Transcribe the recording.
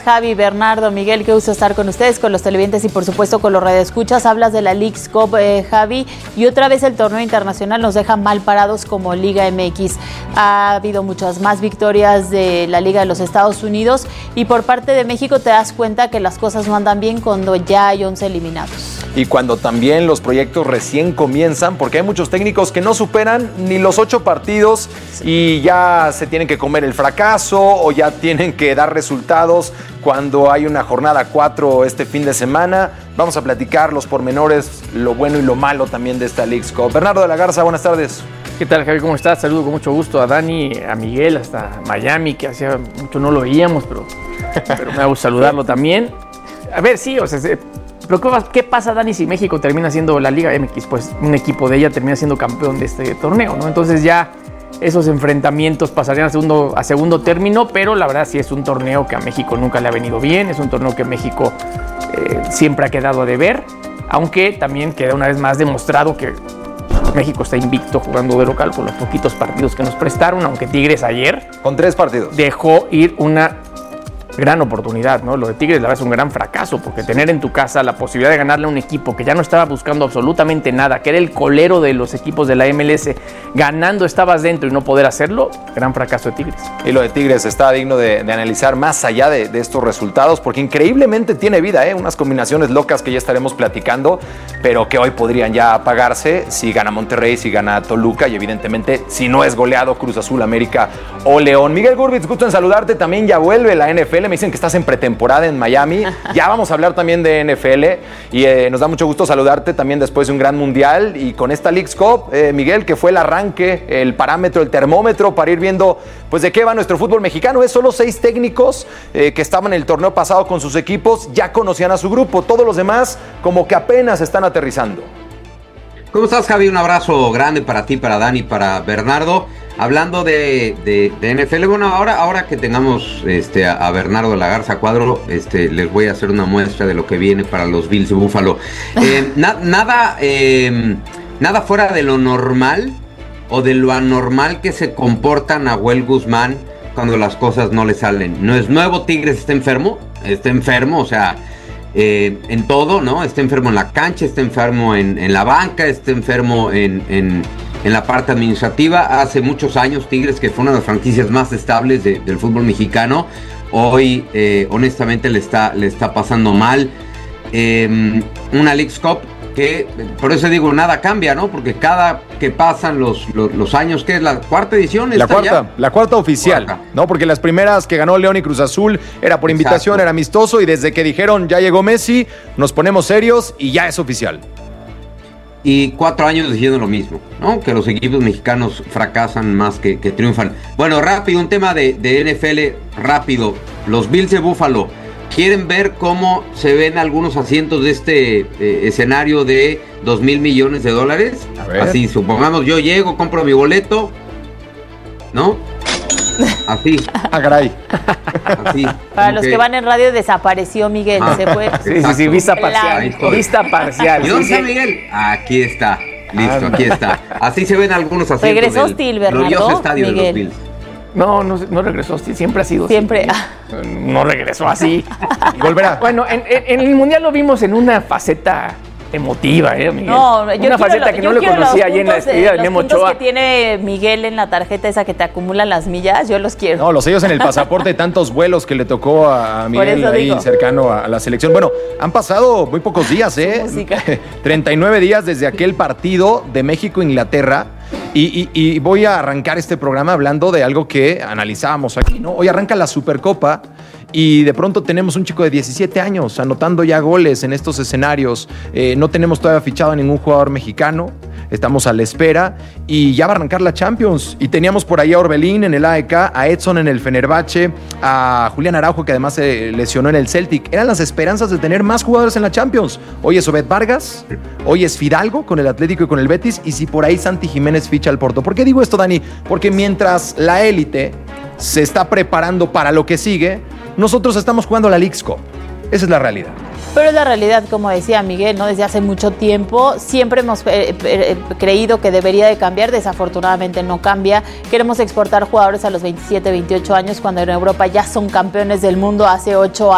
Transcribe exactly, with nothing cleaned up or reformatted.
Javi, Bernardo, Miguel, qué gusto estar con ustedes, con los televidentes y por supuesto con los radioescuchas. Hablas de la Leagues Cup, eh, Javi, y otra vez el torneo internacional nos deja mal parados como Liga M X. Ha habido muchas más victorias de la Liga de los Estados Unidos y por parte de México te das cuenta que las cosas no andan bien cuando ya hay once eliminados. Y cuando también los proyectos recién comienzan, porque hay muchos técnicos que no superan ni los ocho partidos y ya se tienen que comer el fracaso o ya tienen que dar resultados cuando hay una jornada cuatro este fin de semana. Vamos a platicar los pormenores, lo bueno y lo malo también de esta Leagues Cup. Bernardo de la Garza, buenas tardes. ¿Qué tal, Javi? ¿Cómo estás? Saludo con mucho gusto a Dani, a Miguel, hasta Miami, que hacía mucho no lo veíamos, pero, pero me gusta saludarlo también. A ver, sí, o sea, pero ¿qué pasa, Dani, si México termina siendo la Liga M X? Pues un equipo de ella termina siendo campeón de este torneo, ¿no? Entonces ya esos enfrentamientos pasarían a segundo, a segundo término, pero la verdad sí es un torneo que a México nunca le ha venido bien, es un torneo que México eh, siempre ha quedado a deber, aunque también queda una vez más demostrado que México está invicto jugando de local con los poquitos partidos que nos prestaron, aunque Tigres ayer con tres partidos dejó ir una gran oportunidad, ¿no? Lo de Tigres la verdad es un gran fracaso, porque tener en tu casa la posibilidad de ganarle a un equipo que ya no estaba buscando absolutamente nada, que era el colero de los equipos de la M L S, ganando estabas dentro y no poder hacerlo, gran fracaso de Tigres. Y lo de Tigres está digno de, de analizar más allá de, de estos resultados, porque increíblemente tiene vida, ¿eh? Unas combinaciones locas que ya estaremos platicando, pero que hoy podrían ya apagarse si gana Monterrey, si gana Toluca y evidentemente si no es goleado Cruz Azul, América o León. Miguel Gurbitz, gusto en saludarte, también ya vuelve la N F L. Me dicen que estás en pretemporada en Miami. Ya vamos a hablar también de N F L y eh, nos da mucho gusto saludarte también después de un gran mundial y con esta Leagues Cup, eh, Miguel, que fue el arranque, el parámetro, el termómetro para ir viendo pues de qué va nuestro fútbol mexicano. Es solo seis técnicos eh, que estaban en el torneo pasado con sus equipos, ya conocían a su grupo. Todos los demás como que apenas están aterrizando. ¿Cómo estás, Javi? Un abrazo grande para ti, para Dani, para Bernardo. Hablando de, de, de N F L, bueno, ahora, ahora que tengamos este, a, a Bernardo de la Garza Cuadro, este, les voy a hacer una muestra de lo que viene para los Bills de Buffalo. Eh, na, nada, eh, nada fuera de lo normal o de lo anormal que se comporta Nahuel Guzmán cuando las cosas no le salen. No es nuevo, Tigres está enfermo, está enfermo, o sea, eh, en todo, ¿no? Está enfermo en la cancha, está enfermo en, en la banca, está enfermo en... en En la parte administrativa. Hace muchos años Tigres, que fue una de las franquicias más estables de, del fútbol mexicano, hoy eh, honestamente le está, le está pasando mal. Eh, una Leagues Cup que, por eso digo, nada cambia, ¿no? Porque cada que pasan los, los, los años, ¿qué es la cuarta edición? La cuarta, ya? la cuarta oficial, cuarta. ¿No? Porque las primeras que ganó León y Cruz Azul era por invitación, Exacto. Era amistoso, y desde que dijeron ya llegó Messi, nos ponemos serios y ya es oficial. Y cuatro años diciendo lo mismo, ¿no? Que los equipos mexicanos fracasan más que, que triunfan. Bueno, rápido, un tema de, de N F L, rápido. Los Bills de Buffalo, ¿quieren ver cómo se ven algunos asientos de este eh, escenario de dos mil millones de dólares? A ver. Así, supongamos, yo llego, compro mi boleto, ¿no? Así. Ah, caray. Así. Para los que... que van en radio, desapareció Miguel. Ah, se fue. Sí, sí, sí, vista parcial. Vista parcial. ¿Y dónde sí, está sí. Miguel? Aquí está. Listo, aquí está. Así se ven algunos asientos. Regresó del hostil, Bernardo, glorioso estadio Miguel. de los Bills. No, no, no regresó hostil. Siempre ha sido Siempre. Siempre. No regresó así. Y volverá. Bueno, en, en, en el Mundial lo vimos en una faceta emotiva, ¿eh, Miguel? No, yo una faceta lo, que no le conocía allí en la despedida de Memo Ochoa. Los que tiene Miguel en la tarjeta esa que te acumulan las millas, yo los quiero. No, los sellos en el pasaporte de tantos vuelos que le tocó a Miguel ahí digo. cercano a, a la selección. Bueno, han pasado muy pocos días, ¿eh? treinta y nueve días desde aquel partido de México-Inglaterra. Y, y, y voy a arrancar este programa hablando de algo que analizábamos aquí, ¿no? Hoy arranca la Supercopa y de pronto tenemos un chico de diecisiete años anotando ya goles en estos escenarios. Eh, no tenemos todavía fichado a ningún jugador mexicano. Estamos a la espera y ya va a arrancar la Champions. Y teníamos por ahí a Orbelín en el A E K, a Edson en el Fenerbahce, a Julián Araujo, que además se lesionó en el Celtic. Eran las esperanzas de tener más jugadores en la Champions. Hoy es Obed Vargas, hoy es Fidalgo con el Atlético y con el Betis, y si por ahí Santi Jiménez ficha al Porto. ¿Por qué digo esto, Dani? Porque mientras la élite se está preparando para lo que sigue, nosotros estamos jugando la Leagues Cup. Esa es la realidad. Pero es la realidad, como decía Miguel, ¿no? Desde hace mucho tiempo siempre hemos eh, eh, creído que debería de cambiar, desafortunadamente no cambia. Queremos exportar jugadores a los veintisiete, veintiocho años cuando en Europa ya son campeones del mundo hace ocho años.